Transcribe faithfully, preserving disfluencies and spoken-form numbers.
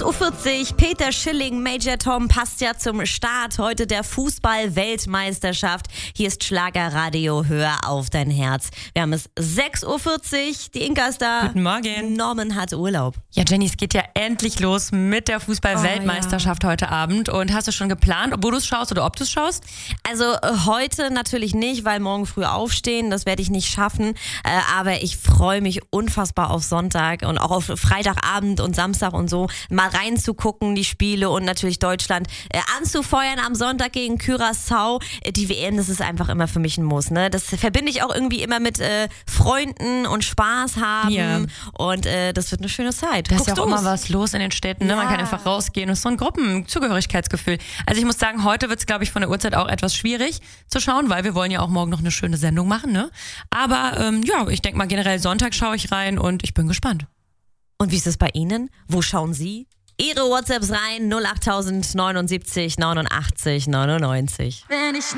Uhr vierzig, Peter Schilling, Major Tom passt ja zum Start. Heute der Fußball-Weltmeisterschaft. Hier ist Schlagerradio, hör auf dein Herz. Wir haben es sechs Uhr vierzig, die Inka ist da. Guten Morgen. Norman hat Urlaub. Ja, Jenny, es geht ja endlich los mit der Fußball-Weltmeisterschaft oh, ja. heute Abend. Und hast du schon geplant, wo du es schaust oder ob du es schaust? Also äh, heute natürlich nicht, weil morgen früh aufstehen, das werde ich nicht schaffen. Äh, aber ich freue mich unfassbar auf Sonntag und auch auf Freitagabend und Samstag und so. Mal reinzugucken, die Spiele und natürlich Deutschland äh, anzufeuern am Sonntag gegen Curaçao. Äh, die W M, das ist einfach immer für mich ein Muss. Ne? Das verbinde ich auch irgendwie immer mit äh, Freunden und Spaß haben. Ja. Und äh, das wird eine schöne Zeit. Da ist ja auch immer was los in den Städten. Ne? Ja. Man kann einfach rausgehen. Das ist so ein Gruppenzugehörigkeitsgefühl. Also ich muss sagen, heute wird es, glaube ich, von der Uhrzeit auch etwas schwierig zu schauen, weil wir wollen ja auch morgen noch eine schöne Sendung machen. Ne? Aber ähm, ja, ich denke mal generell Sonntag schaue ich rein und ich bin gespannt. Und wie ist es bei Ihnen? Wo schauen Sie? Ihre WhatsApps rein null acht neunundsiebzig neunundachtzig neunundneunzig. Wenn ich